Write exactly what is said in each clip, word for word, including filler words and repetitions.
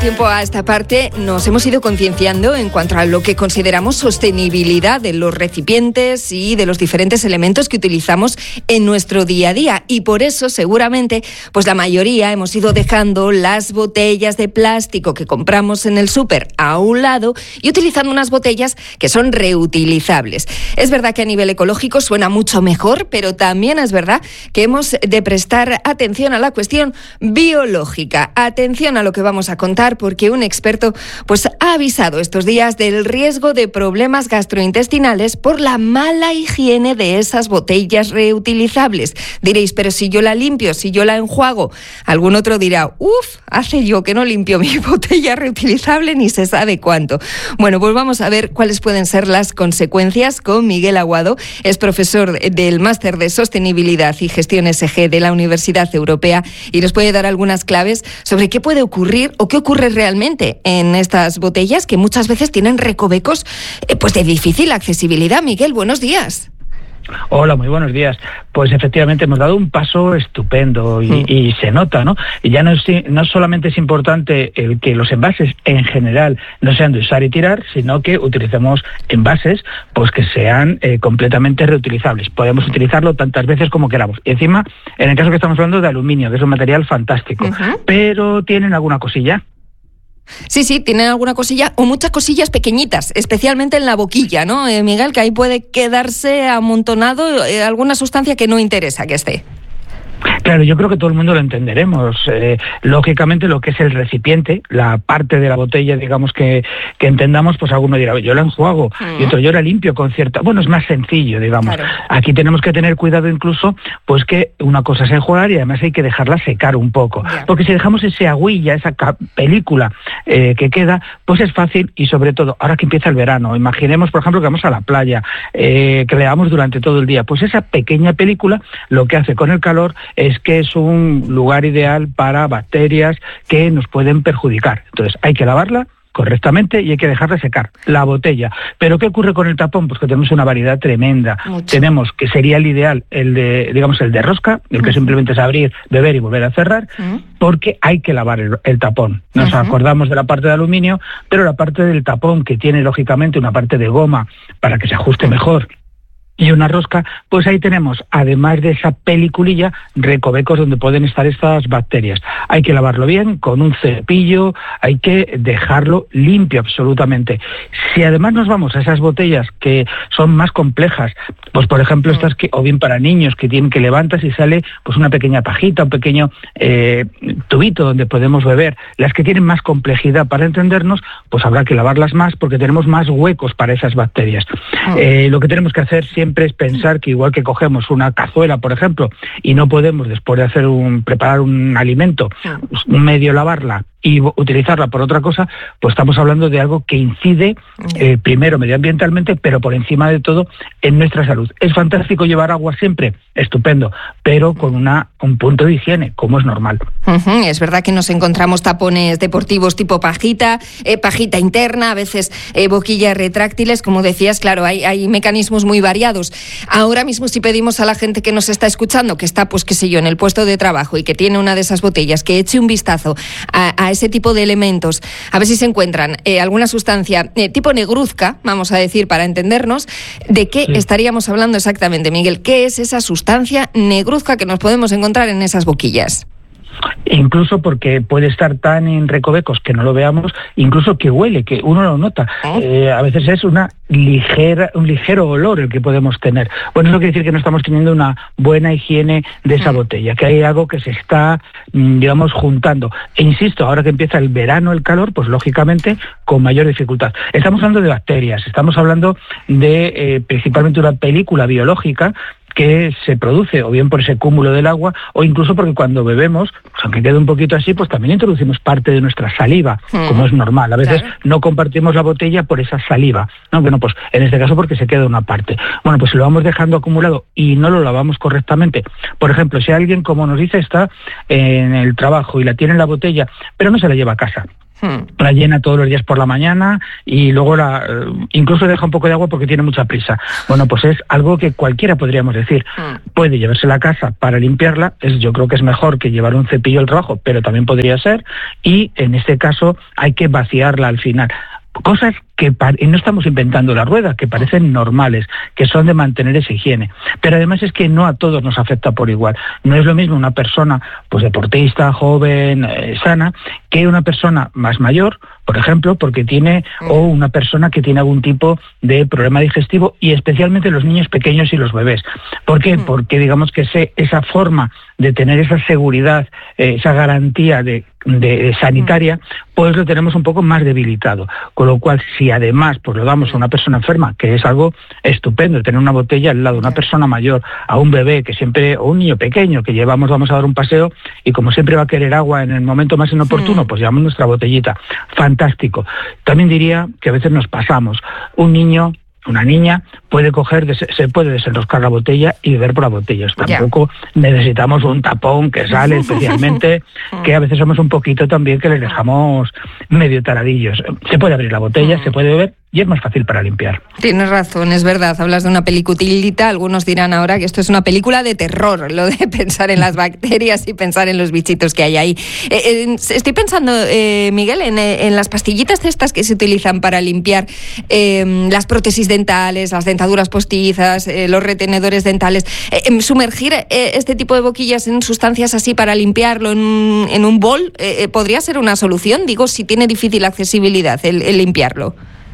tiempo a esta parte nos hemos ido concienciando en cuanto a lo que consideramos sostenibilidad de los recipientes y de los diferentes elementos que utilizamos en nuestro día a día. Y por eso, seguramente, pues la mayoría hemos ido dejando las botellas de plástico que compramos en el súper a un lado y utilizando unas botellas que son reutilizables. Es verdad que a nivel ecológico suena mucho mejor, pero también es verdad que hemos de prestar atención a la cuestión biológica. Atención a lo que vamos a contar, porque un experto pues ha avisado estos días del riesgo de problemas gastrointestinales por la mala higiene de esas botellas reutilizables. Diréis, pero si yo la limpio, si yo la enjuago. Algún otro dirá, uff, hace yo que no limpio mi botella reutilizable ni se sabe cuánto. Bueno, pues vamos a ver cuáles pueden ser las consecuencias con Miguel Aguado. Es profesor del Máster de Sostenibilidad y Gestión S G de la Universidad Europea y nos puede dar algunas claves sobre qué puede ocurrir o qué ocurre realmente en estas botellas que muchas veces tienen recovecos eh, pues de difícil accesibilidad. Miguel, buenos días. Hola, muy buenos días. Pues efectivamente hemos dado un paso estupendo y, mm. y se nota, ¿no? Y ya no, es, no solamente es importante el que los envases en general no sean de usar y tirar, sino que utilicemos envases pues que sean eh, completamente reutilizables. Podemos utilizarlo tantas veces como queramos. Y encima, en el caso que estamos hablando de aluminio, que es un material fantástico, uh-huh. pero tienen alguna cosilla. Sí, sí, tienen alguna cosilla o muchas cosillas pequeñitas, especialmente en la boquilla, ¿no, eh, Miguel? Que ahí puede quedarse amontonado eh, alguna sustancia que no interesa que esté. Claro, yo creo que todo el mundo lo entenderemos. Eh, lógicamente, lo que es el recipiente, la parte de la botella, digamos, que, que entendamos, pues alguno dirá, yo la enjuago, mm. y otro, yo la limpio con cierta... Bueno, es más sencillo, digamos. Claro. Aquí tenemos que tener cuidado incluso, pues que una cosa es enjuagar y además hay que dejarla secar un poco. Yeah. Porque si dejamos ese agüilla, esa película eh, que queda, pues es fácil y sobre todo, ahora que empieza el verano, imaginemos, por ejemplo, que vamos a la playa, eh, que leamos durante todo el día, pues esa pequeña película lo que hace con el calor es que es un lugar ideal para bacterias que nos pueden perjudicar. Entonces hay que lavarla correctamente y hay que dejarla secar la botella. ¿Pero qué ocurre con el tapón? Pues que tenemos una variedad tremenda. Mucho. Tenemos, que sería el ideal, el de, digamos, el de rosca, el que uh-huh. simplemente es abrir, beber y volver a cerrar, uh-huh. porque hay que lavar el, el tapón. Nos uh-huh. acordamos de la parte de aluminio, pero la parte del tapón, que tiene lógicamente una parte de goma para que se ajuste uh-huh. mejor, y una rosca, pues ahí tenemos, además de esa peliculilla, recovecos donde pueden estar estas bacterias. Hay que lavarlo bien, con un cepillo, hay que dejarlo limpio absolutamente. Si además nos vamos a esas botellas que son más complejas, pues por ejemplo estas que, o bien para niños, que tienen que levantas y sale pues una pequeña pajita, un pequeño eh, tubito donde podemos beber, las que tienen más complejidad para entendernos, pues habrá que lavarlas más porque tenemos más huecos para esas bacterias. Eh, lo que tenemos que hacer siempre Siempre es pensar que igual que cogemos una cazuela, por ejemplo, y no podemos después de hacer un preparar un alimento, medio lavarla y utilizarla por otra cosa, pues estamos hablando de algo que incide eh, primero medioambientalmente, pero por encima de todo en nuestra salud. ¿Es fantástico llevar agua siempre? Estupendo, pero con una un punto de higiene, como es normal. Uh-huh. Es verdad que nos encontramos tapones deportivos tipo pajita, eh, pajita interna, a veces eh, boquillas retráctiles, como decías, claro, hay, hay mecanismos muy variados. Ahora mismo si pedimos a la gente que nos está escuchando, que está, pues qué sé yo, en el puesto de trabajo y que tiene una de esas botellas, que eche un vistazo a, a ese tipo de elementos, a ver si se encuentran eh, alguna sustancia eh, tipo negruzca, vamos a decir, para entendernos, ¿de qué sí. estaríamos hablando exactamente, Miguel? ¿Qué es esa sustancia negruzca que nos podemos encontrar en esas boquillas? Incluso porque puede estar tan en recovecos que no lo veamos, incluso que huele, que uno lo nota. ¿Eh? Eh, a veces es una ligera, un ligero olor el que podemos tener. Bueno, eso quiere decir que no estamos teniendo una buena higiene de esa botella, que hay algo que se está, digamos, juntando. E insisto, ahora que empieza el verano, el calor, pues lógicamente con mayor dificultad. Estamos hablando de bacterias, estamos hablando de eh, principalmente una película biológica que se produce o bien por ese cúmulo del agua o incluso porque cuando bebemos, pues aunque quede un poquito así, pues también introducimos parte de nuestra saliva, mm. como es normal. A veces claro. no compartimos la botella por esa saliva, ¿no? Bueno, pues en este caso porque se queda una parte. Bueno, pues si lo vamos dejando acumulado y no lo lavamos correctamente, por ejemplo, si alguien, como nos dice, está en el trabajo y la tiene en la botella, pero no se la lleva a casa, Hmm. La llena todos los días por la mañana y luego la, incluso deja un poco de agua porque tiene mucha prisa. Bueno, pues es algo que cualquiera podríamos decir. Hmm. Puede llevarse a la casa para limpiarla, es, yo creo que es mejor que llevar un cepillo al trabajo, pero también podría ser, y en este caso hay que vaciarla al final. Cosas que y no estamos inventando la rueda, que parecen normales, que son de mantener esa higiene. Pero además es que no a todos nos afecta por igual. No es lo mismo una persona pues deportista, joven, eh, sana, que una persona más mayor, por ejemplo, porque tiene, o una persona que tiene algún tipo de problema digestivo, y especialmente los niños pequeños y los bebés. ¿Por qué? Porque digamos que ese, esa forma de tener esa seguridad, eh, esa garantía de, de sanitaria, pues lo tenemos un poco más debilitado. Con lo cual, si además pues lo damos a una persona enferma, que es algo estupendo, tener una botella al lado de una persona mayor, a un bebé que siempre, o un niño pequeño que llevamos, vamos a dar un paseo, y como siempre va a querer agua en el momento más inoportuno, pues llevamos nuestra botellita. Fantástico. También diría que a veces nos pasamos. Un niño, una niña puede coger, se puede desenroscar la botella y beber por la botella. Tampoco yeah. necesitamos un tapón que sale especialmente, que a veces somos un poquito también que les dejamos medio taradillos. Se puede abrir la botella, mm. se puede beber, y es más fácil para limpiar. Tienes razón, es verdad. Hablas de una peliculita, algunos dirán ahora que esto es una película de terror, lo de pensar en las bacterias y pensar en los bichitos que hay ahí. Eh, eh, estoy pensando, eh, Miguel, en, en las pastillitas estas que se utilizan para limpiar eh, las prótesis dentales, las dentaduras postizas, eh, los retenedores dentales. Eh, sumergir eh, este tipo de boquillas en sustancias así para limpiarlo en, en un bol, eh, ¿podría ser una solución? Digo, si tiene difícil accesibilidad el, el limpiarlo.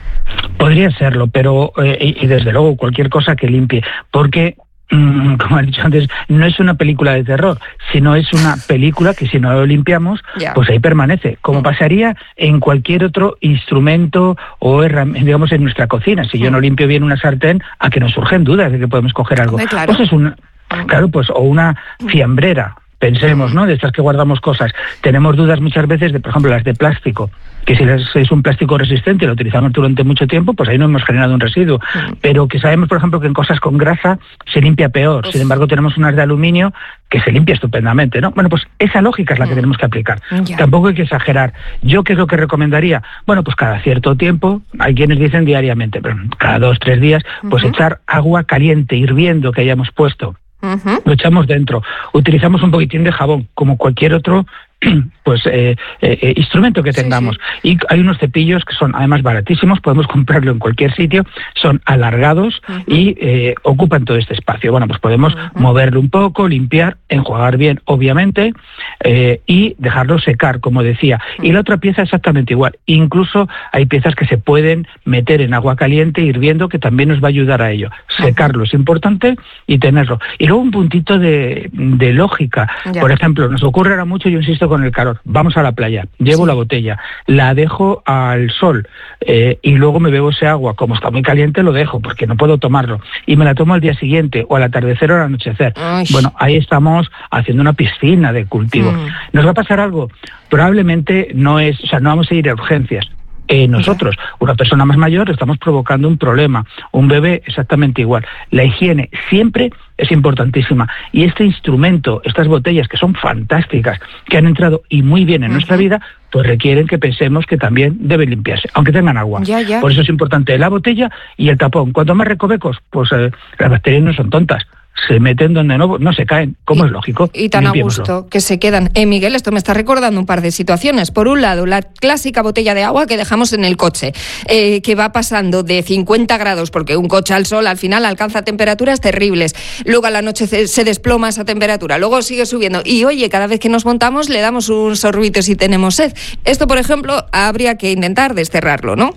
Podría serlo, pero eh, y desde luego cualquier cosa que limpie, porque mm, como he dicho antes, no es una película de terror, sino es una película que si no lo limpiamos, yeah. pues ahí permanece, como pasaría en cualquier otro instrumento o herramienta, digamos en nuestra cocina. Si yo no limpio bien una sartén, a que nos surgen dudas de que podemos coger algo. Claro. Pues es una, claro, pues o una fiambrera. Pensemos, ¿no? De estas que guardamos cosas. Tenemos dudas muchas veces de, por ejemplo, las de plástico, que si es un plástico resistente, lo utilizamos durante mucho tiempo, pues ahí no hemos generado un residuo. Mm. Pero que sabemos, por ejemplo, que en cosas con grasa se limpia peor. Uf. Sin embargo, tenemos unas de aluminio que se limpia estupendamente, ¿no? Bueno, pues esa lógica es la que mm. tenemos que aplicar. Yeah. Tampoco hay que exagerar. ¿Yo qué es lo que recomendaría? Bueno, pues cada cierto tiempo, hay quienes dicen diariamente, pero cada dos, tres días, pues uh-huh. echar agua caliente, hirviendo, que hayamos puesto. Uh-huh. Lo echamos dentro, utilizamos un poquitín de jabón, como cualquier otro pues eh, eh, instrumento que tengamos. Sí, sí. Y hay unos cepillos que son además baratísimos, podemos comprarlo en cualquier sitio, son alargados uh-huh. y eh, ocupan todo este espacio. Bueno, pues podemos uh-huh. moverlo un poco, limpiar, enjuagar bien, obviamente, eh, y dejarlo secar, como decía. Uh-huh. Y la otra pieza exactamente igual. Incluso hay piezas que se pueden meter en agua caliente hirviendo, que también nos va a ayudar a ello. Secarlo uh-huh. es importante y tenerlo. Y luego un puntito de, de lógica. Ya. Por ejemplo, nos ocurre ahora mucho, yo insisto, con el calor. Vamos a la playa, llevo sí. la botella, la dejo al sol eh, y luego me bebo ese agua. Como está muy caliente, lo dejo porque no puedo tomarlo. Y me la tomo al día siguiente, o al atardecer o al anochecer. Ay. Bueno, ahí estamos haciendo una piscina de cultivo. Mm. ¿Nos va a pasar algo? Probablemente no es, o sea, no vamos a ir a urgencias. Eh, nosotros, una persona más mayor, estamos provocando un problema. Un bebé, exactamente igual. La higiene siempre es importantísima. Y este instrumento, estas botellas que son fantásticas, que han entrado y muy bien en uh-huh. nuestra vida, pues requieren que pensemos que también deben limpiarse, aunque tengan agua. Ya, ya. Por eso es importante la botella y el tapón. Cuanto más recovecos, pues eh, las bacterias no son tontas. Se meten donde no, no se caen, como y, es lógico. Y tan a gusto que se quedan. Eh, Miguel, esto me está recordando un par de situaciones. Por un lado, la clásica botella de agua que dejamos en el coche, eh, que va pasando de cincuenta grados, porque un coche al sol al final alcanza temperaturas terribles. Luego a la noche se, se desploma esa temperatura, luego sigue subiendo. Y oye, cada vez que nos montamos le damos un sorbito si tenemos sed. Esto, por ejemplo, habría que intentar desterrarlo, ¿no?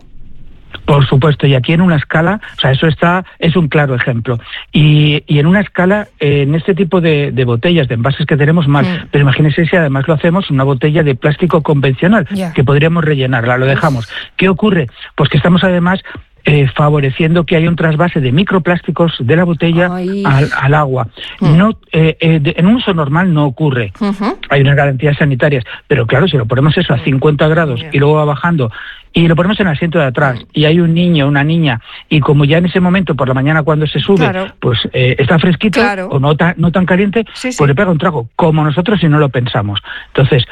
Por supuesto, y aquí en una escala, o sea, eso está, es un claro ejemplo. Y, y en una escala, eh, en este tipo de, de botellas, de envases que tenemos mal, mm. pero imagínense si además lo hacemos en una botella de plástico convencional, yeah. que podríamos rellenarla, lo dejamos. ¿Qué ocurre? Pues que estamos además Eh, favoreciendo que haya un trasvase de microplásticos de la botella al, al agua. Mm. No, eh, eh, de, en un uso normal no ocurre. Uh-huh. Hay unas garantías sanitarias, pero claro, si lo ponemos eso a cincuenta grados yeah. y luego va bajando y lo ponemos en el asiento de atrás mm. y hay un niño, una niña, y como ya en ese momento por la mañana cuando se sube, claro. pues eh, está fresquito claro. o no, ta, no tan caliente, sí, sí. pues le pega un trago, como nosotros si no lo pensamos. Entonces,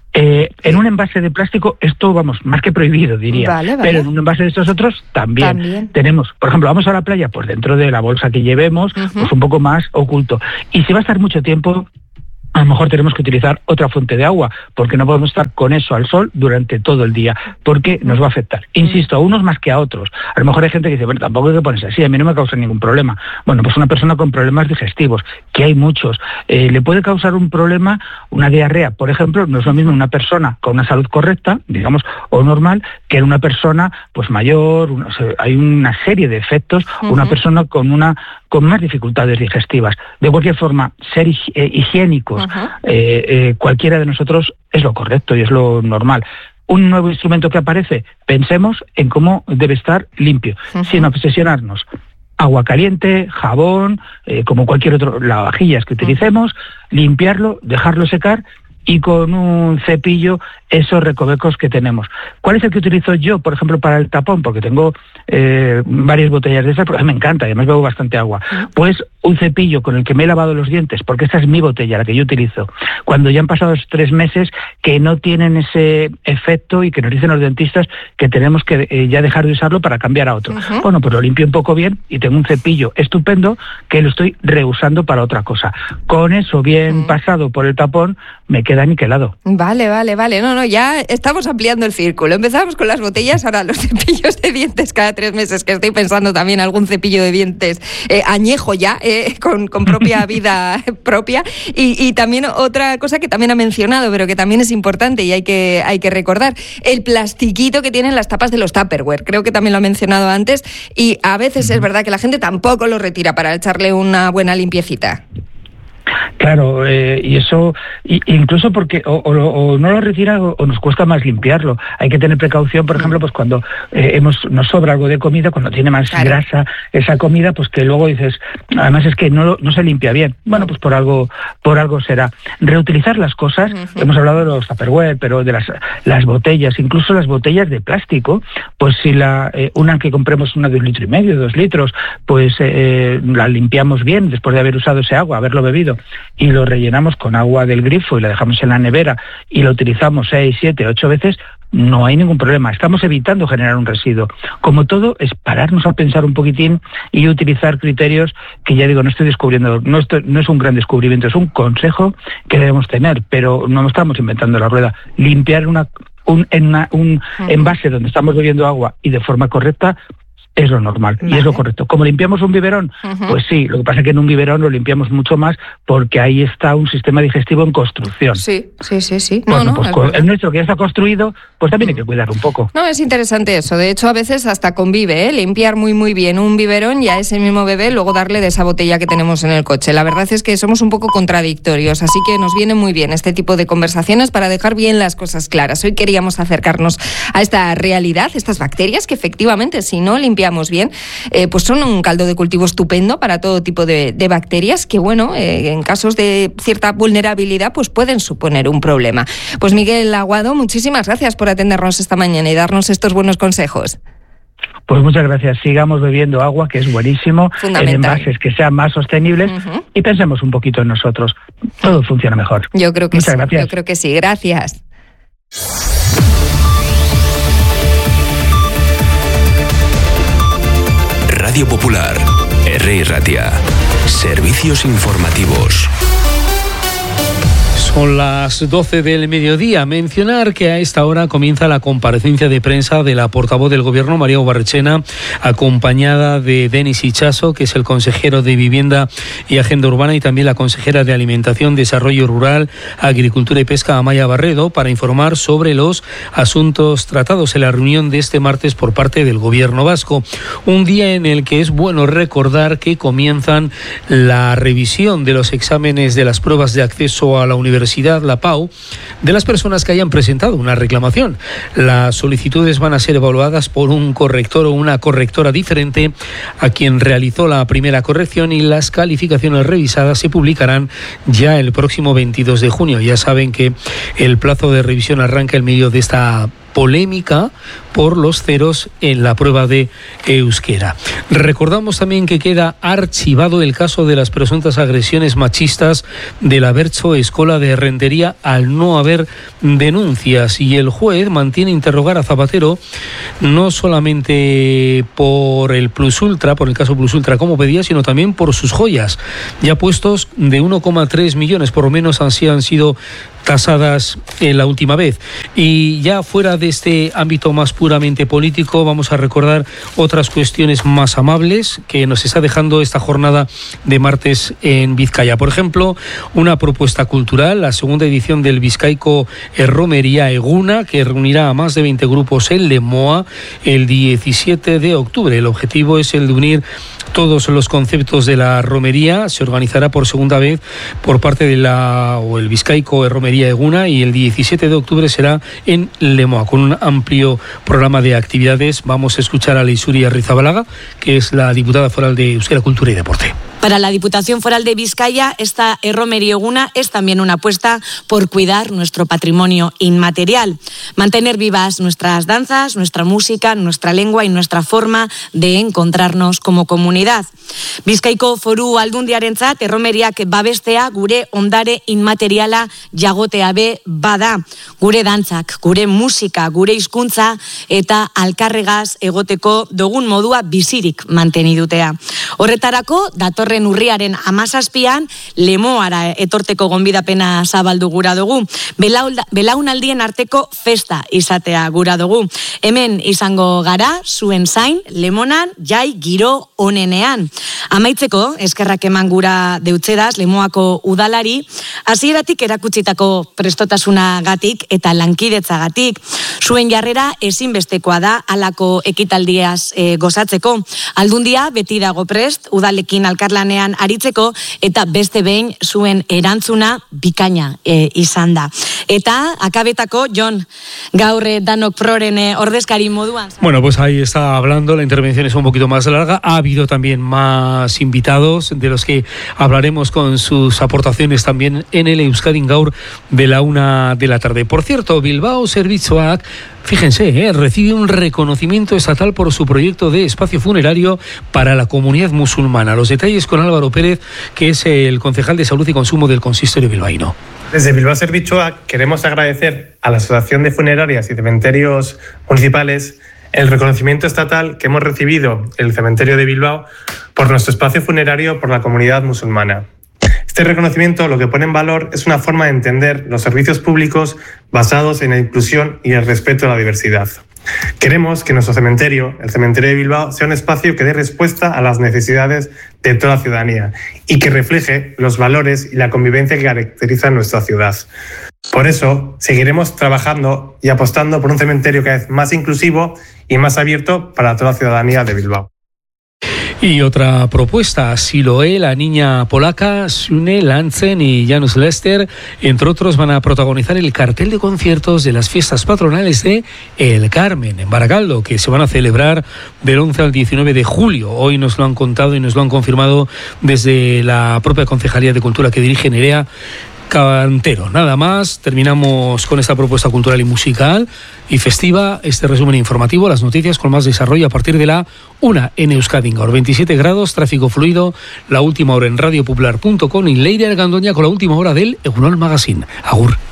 Eh, en un envase de plástico esto, vamos, más que prohibido, diría. Vale, vale. Pero en un envase de estos otros también. también. Tenemos, por ejemplo, vamos a la playa, pues dentro de la bolsa que llevemos, uh-huh. pues un poco más oculto. Y si va a estar mucho tiempo, a lo mejor tenemos que utilizar otra fuente de agua, porque no podemos estar con eso al sol durante todo el día, porque nos va a afectar. Insisto, a unos más que a otros. A lo mejor hay gente que dice, bueno, tampoco hay que ponerse así, a mí no me causa ningún problema. Bueno, pues una persona con problemas digestivos, que hay muchos, eh, le puede causar un problema, una diarrea, por ejemplo, no es lo mismo una persona con una salud correcta, digamos, o normal, que una persona pues mayor, una, o sea, hay una serie de efectos, uh-huh. una persona con una con más dificultades digestivas. De cualquier forma, ser higiénicos, uh-huh. eh, eh, cualquiera de nosotros es lo correcto y es lo normal. Un nuevo instrumento que aparece, pensemos en cómo debe estar limpio, uh-huh. sin obsesionarnos. Agua caliente, jabón, eh, como cualquier otro lavavajillas que utilicemos, uh-huh. limpiarlo, dejarlo secar y con un cepillo esos recovecos que tenemos. ¿Cuál es el que utilizo yo, por ejemplo, para el tapón? Porque tengo eh, varias botellas de esas, porque me encanta, además bebo bastante agua. Pues un cepillo con el que me he lavado los dientes, porque esta es mi botella, la que yo utilizo. Cuando ya han pasado tres meses que no tienen ese efecto y que nos dicen los dentistas que tenemos que eh, ya dejar de usarlo para cambiar a otro. Uh-huh. Bueno, pues lo limpio un poco bien y tengo un cepillo estupendo que lo estoy reusando para otra cosa. Con eso bien uh-huh. pasado por el tapón, me queda aniquilado. Vale, vale, vale. No, no, ya estamos ampliando el círculo. Empezamos con las botellas, ahora los cepillos de dientes cada tres meses, que estoy pensando también algún cepillo de dientes eh, añejo ya, eh, con, con propia vida propia. Y, y también otra cosa que también ha mencionado, pero que también es importante y hay que, hay que recordar, el plastiquito que tienen las tapas de los Tupperware. Creo que también lo ha mencionado antes y a veces es verdad que la gente tampoco lo retira para echarle una buena limpiecita. Claro, eh, y eso, y, incluso porque o, o, o no lo retira o, o nos cuesta más limpiarlo. Hay que tener precaución, por ejemplo, pues cuando eh, hemos nos sobra algo de comida, cuando tiene más claro. grasa esa comida, pues que luego dices, además es que no, no se limpia bien. Bueno, pues por algo por algo será. Reutilizar las cosas, uh-huh. hemos hablado de los Tupperware, pero de las las botellas, incluso las botellas de plástico, pues si la eh, una que compremos una de un litro y medio, dos litros, pues eh, la limpiamos bien después de haber usado ese agua, haberlo bebido, y lo rellenamos con agua del grifo y la dejamos en la nevera y lo utilizamos seis, siete, ocho veces, no hay ningún problema. Estamos evitando generar un residuo. Como todo, es pararnos a pensar un poquitín y utilizar criterios que ya digo, no estoy descubriendo, no, estoy, no es un gran descubrimiento, es un consejo que debemos tener, pero no estamos inventando la rueda. Limpiar una, un, en una, un uh-huh. envase donde estamos bebiendo agua y de forma correcta es lo normal, vale. y es lo correcto. ¿Como limpiamos un biberón? Uh-huh. Pues sí, lo que pasa es que en un biberón lo limpiamos mucho más porque ahí está un sistema digestivo en construcción. Sí, sí, sí, sí. Bueno, no, no, pues con el nuestro que ya está construido, pues también hay que cuidar un poco. No, es interesante eso. De hecho, a veces hasta convive, ¿eh? Limpiar muy, muy bien un biberón y a ese mismo bebé luego darle de esa botella que tenemos en el coche. La verdad es que somos un poco contradictorios, así que nos viene muy bien este tipo de conversaciones para dejar bien las cosas claras. Hoy queríamos acercarnos a esta realidad, estas bacterias que efectivamente, si no limpiamos bien, eh, pues son un caldo de cultivo estupendo para todo tipo de, de bacterias que, bueno, eh, en casos de cierta vulnerabilidad, pues pueden suponer un problema. Pues Miguel Aguado, muchísimas gracias por atendernos esta mañana y darnos estos buenos consejos. Pues muchas gracias. Sigamos bebiendo agua, que es buenísimo, en envases que sean más sostenibles uh-huh. y pensemos un poquito en nosotros. Todo funciona mejor. Yo creo que muchas sí. gracias. Yo creo que sí. Gracias. Radio Popular, R. Ratia. Servicios informativos. Son las doce del mediodía. Mencionar que a esta hora comienza la comparecencia de prensa de la portavoz del Gobierno, María Ubarrechena, acompañada de Denis Ichaso, que es el consejero de Vivienda y Agenda Urbana, y también la consejera de Alimentación, Desarrollo Rural, Agricultura y Pesca, Amaya Barredo, para informar sobre los asuntos tratados en la reunión de este martes por parte del Gobierno vasco. Un día en el que es bueno recordar que comienzan la revisión de los exámenes de las pruebas de acceso a la universidad, la P A U, de las personas que hayan presentado una reclamación. Las solicitudes van a ser evaluadas por un corrector o una correctora diferente a quien realizó la primera corrección, y las calificaciones revisadas se publicarán ya el próximo veintidós de junio. Ya saben que el plazo de revisión arranca el medio de esta polémica por los ceros en la prueba de euskera. Recordamos también que queda archivado el caso de las presuntas agresiones machistas de la Bertso Escola de Rentería al no haber denuncias, y el juez mantiene interrogar a Zapatero no solamente por el Plus Ultra, por el caso Plus Ultra como pedía, sino también por sus joyas, ya puestos de uno coma tres millones, por lo menos así han sido tasadas en la última vez. Y ya fuera de este ámbito más puramente político, vamos a recordar otras cuestiones más amables que nos está dejando esta jornada de martes en Vizcaya. Por ejemplo, una propuesta cultural, la segunda edición del Bizkaiko Erromería Eguna, que reunirá a más de veinte grupos en Lemoa el diecisiete de octubre. El objetivo es el de unir todos los conceptos de la romería. Se organizará por segunda vez por parte de la o el Bizkaiko Erromería Eguna, y el diecisiete de octubre será en Lemoa con un amplio programa de actividades. Vamos a escuchar a Leisuri Arrizabalaga, que es la diputada foral de Euskera, Cultura y Deporte. Para la Diputación Foral de Vizcaya, esta Erromería Eguna es también una apuesta por cuidar nuestro patrimonio inmaterial, mantener vivas nuestras danzas, nuestra música, nuestra lengua y nuestra forma de encontrarnos como comunidad. Bizkaiko Foru Aldundiarentzat erromeriak babestea gure ondare inmateriala jagotea be bada. Gure dantzak, gure musika, gure hizkuntza eta alkarregaz egoteko dogun modua bizirik mantenidutea. Horretarako dator urriaren amazazpian Lemoara etorteko gonbidapena zabaldu gura dugu. Belaunaldien arteko festa izatea gura dugu. Hemen izango gara, zuen zain, Lemonan, jai giro onenean. Amaitzeko, eskerrak eman gura deutzedaz, Lemoako udalari, hasieratik erakutsitako prestotasunagatik eta lankidetzagatik. Zuen jarrera ezinbestekoa da halako ekitaldiaz e, gozatzeko. Aldundia beti dago prest, udalekin alkarla lanean aritzeko, eta beste behin zuen erantzuna bikaina e, izan da. Eta akabetako, Jon, gaur danok proren ordezkari moduan. Bueno, pues ahí está hablando, la intervención es un poquito más larga, ha habido también más invitados, de los que hablaremos con sus aportaciones también en el Euskadin Gaur de la una de la tarde. Por cierto, Bilbao Zerbitzuak, fíjense, eh, recibe un reconocimiento estatal por su proyecto de espacio funerario para la comunidad musulmana. Los detalles con Álvaro Pérez, que es el concejal de Salud y Consumo del Consistorio bilbaíno. Desde Bilbao Zerbitzuak queremos agradecer a la Asociación de Funerarias y Cementerios Municipales el reconocimiento estatal que hemos recibido en el Cementerio de Bilbao por nuestro espacio funerario por la comunidad musulmana. Este reconocimiento lo que pone en valor es una forma de entender los servicios públicos basados en la inclusión y el respeto a la diversidad. Queremos que nuestro cementerio, el Cementerio de Bilbao, sea un espacio que dé respuesta a las necesidades de toda la ciudadanía y que refleje los valores y la convivencia que caracterizan nuestra ciudad. Por eso, seguiremos trabajando y apostando por un cementerio cada vez más inclusivo y más abierto para toda la ciudadanía de Bilbao. Y otra propuesta, Siloé, la niña polaca, Sune Lantzen y Janusz Lester, entre otros, van a protagonizar el cartel de conciertos de las fiestas patronales de El Carmen, en Barakaldo, que se van a celebrar del once al diecinueve de julio. Hoy nos lo han contado y nos lo han confirmado desde la propia Concejalía de Cultura que dirige Nerea Cantero. Nada más, terminamos con esta propuesta cultural y musical y festiva, este resumen informativo, las noticias con más desarrollo a partir de la una en Euskadi Gaur. veintisiete grados, tráfico fluido, la última hora en radio popular punto com y Leire Argandoña con la última hora del Egunon Magazine. Agur.